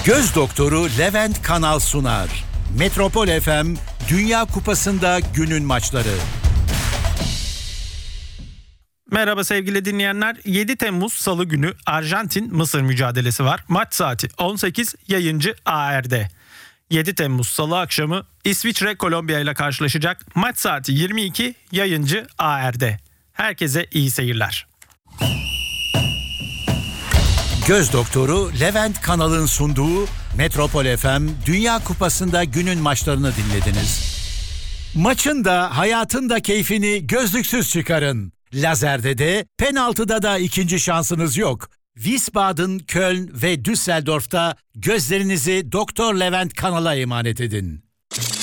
Göz doktoru Levent Kanal sunar. Metropol FM Dünya Kupası'nda günün maçları. Merhaba sevgili dinleyenler. 7 Temmuz Salı günü Arjantin-Mısır mücadelesi var. Maç saati 18, yayıncı ARD. 7 Temmuz Salı akşamı İsviçre Kolombiya ile karşılaşacak. Maç saati 22, yayıncı ARD. Herkese iyi seyirler. Göz doktoru Levent Kanal'ın sunduğu Metropol FM Dünya Kupası'nda günün maçlarını dinlediniz. Maçın da hayatın da keyfini gözlüksüz çıkarın. Lazerde de penaltıda da ikinci şansınız yok. Wiesbaden, Köln ve Düsseldorf'ta gözlerinizi Doktor Levent Kanal'a emanet edin.